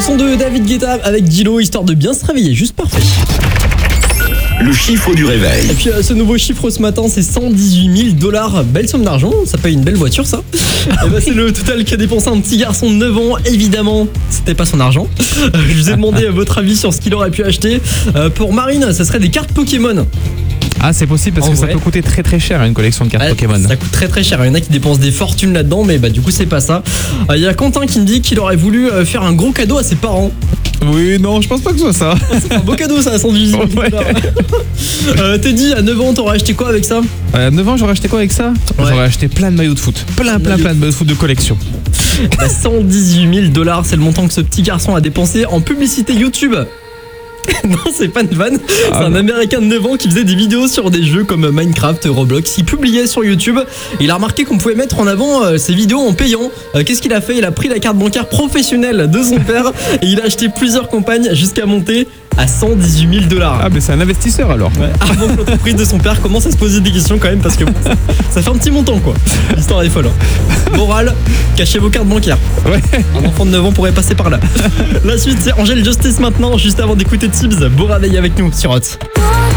son de David Guetta avec Dilo, histoire de bien se réveiller, juste parfait. Le chiffre du réveil. Et puis ce nouveau chiffre ce matin, c'est 118 000 $. Belle somme d'argent, ça paye une belle voiture ça. Et bah, c'est le total qu'a dépensé un petit garçon de 9 ans. Évidemment, c'était pas son argent. Je vous ai demandé votre avis sur ce qu'il aurait pu acheter. Pour Marine, ça serait des cartes Pokémon. Ah, c'est possible parce En que vrai. ça peut coûter très très cher une collection de cartes Ouais, Pokémon. Ça coûte très très cher. Il y en a qui dépensent des fortunes là-dedans, mais bah du coup c'est pas ça. Il y a Quentin qui me dit qu'il aurait voulu faire un gros cadeau à ses parents. Oui, non, je pense pas que ce soit ça. C'est un beau cadeau ça, à 118 000 $. Teddy, à 9 ans, t'aurais acheté quoi avec ça? À 9 ans, j'aurais acheté quoi avec ça? Ouais. J'aurais acheté plein de maillots de foot. Plein de maillots de foot de collection. 118 000 $, c'est le montant que ce petit garçon a dépensé en publicité YouTube. Non, c'est pas une vanne. C'est un américain de 9 ans qui faisait des vidéos sur des jeux comme Minecraft, Roblox. Il publiait sur YouTube. Il a remarqué qu'on pouvait mettre en avant ses vidéos en payant. Qu'est-ce qu'il a fait? Il a pris la carte bancaire professionnelle de son père et il a acheté plusieurs campagnes jusqu'à monter à 118 000 $. Ah, mais c'est un investisseur alors. Ouais, avant que l'entreprise de son père commence à se poser des questions quand même parce que bon, ça fait un petit montant quoi. L'histoire est folle. Morale, cachez vos cartes bancaires. Ouais. Un enfant de 9 ans pourrait passer par là. La suite c'est Angel Justice maintenant, juste avant d'écouter Tibbs. Beau réveil avec nous sur Hot.